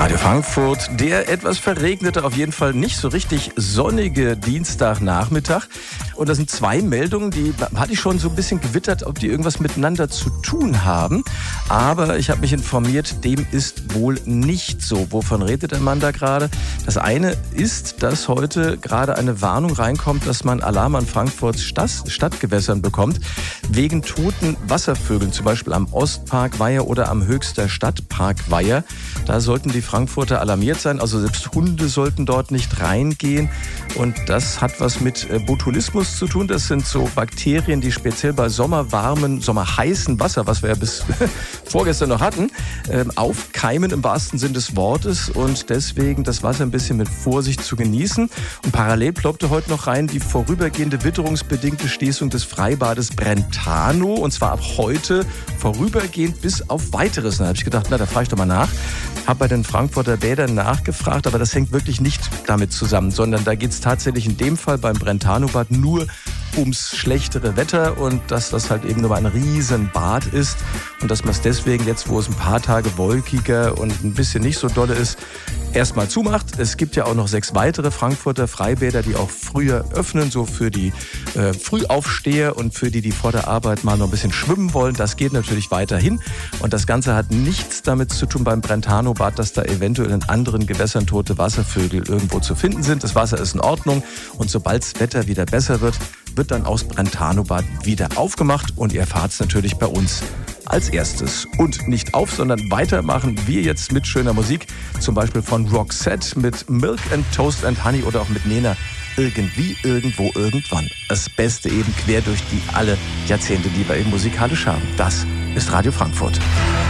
Radio Frankfurt, der etwas verregnete, auf jeden Fall nicht so richtig sonnige Dienstagnachmittag. Und da sind zwei Meldungen, die hatte ich schon so ein bisschen gewittert, ob die irgendwas miteinander zu tun haben. Aber ich habe mich informiert, dem ist wohl nicht so. Wovon redet der Mann da gerade? Das eine ist, dass heute gerade eine Warnung reinkommt, dass man Alarm an Frankfurts Stadtgewässern bekommt, wegen toten Wasservögeln, zum Beispiel am Ostparkweiher oder am Höchster Stadtparkweiher. Da sollten die Frankfurter alarmiert sein, also selbst Hunde sollten dort nicht reingehen. Und das hat was mit Botulismus zu tun. Das sind so Bakterien, die speziell bei sommerwarmen, sommerheißen Wasser, was wir ja bis vorgestern noch hatten, aufkeimen im wahrsten Sinn des Wortes und deswegen das Wasser ein bisschen mit Vorsicht zu genießen. Und parallel ploppte heute noch rein die vorübergehende witterungsbedingte Schließung des Freibades Brentano und zwar ab heute vorübergehend bis auf Weiteres. Da habe ich gedacht, da frage ich doch mal nach. Habe bei den Frankfurter Bädern nachgefragt, aber das hängt wirklich nicht damit zusammen, sondern da geht es tatsächlich in dem Fall beim Brentano-Bad nur ums schlechtere Wetter und dass das halt eben nur ein Riesenbad ist und dass man es deswegen jetzt, wo es ein paar Tage wolkiger und ein bisschen nicht so dolle ist, erstmal zumacht. Es gibt ja auch noch 6 weitere Frankfurter Freibäder, die auch früher öffnen, so für die Frühaufsteher und für die vor der Arbeit mal noch ein bisschen schwimmen wollen. Das geht natürlich weiterhin und das Ganze hat nichts damit zu tun beim Brentano-Bad, dass da eventuell in anderen Gewässern tote Wasservögel irgendwo zu finden sind. Das Wasser ist in Ordnung und sobald das Wetter wieder besser wird dann aus Brentano-Bad wieder aufgemacht und ihr erfahrt es natürlich bei uns als erstes. Und nicht auf, sondern weitermachen wir jetzt mit schöner Musik, zum Beispiel von Roxette mit Milk and Toast and Honey oder auch mit Nena. Irgendwie, irgendwo, irgendwann. Das Beste eben quer durch die alle Jahrzehnte, die wir eben musikalisch haben. Das ist Radio Frankfurt.